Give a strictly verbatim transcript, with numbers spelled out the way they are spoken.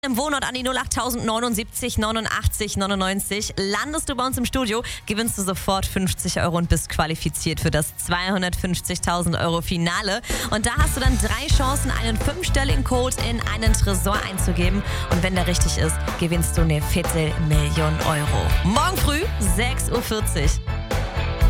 Im Wohnort an die null acht neunundsiebzig neunundachtzig neunundneunzig landest du bei uns im Studio, gewinnst du sofort fünfzig Euro und bist qualifiziert für das zweihundertfünfzigtausend Euro Finale. Und da hast du dann drei Chancen, einen fünfstelligen Code in einen Tresor einzugeben. Und wenn der richtig ist, gewinnst du eine Viertelmillion Euro. Morgen früh, sechs Uhr vierzig.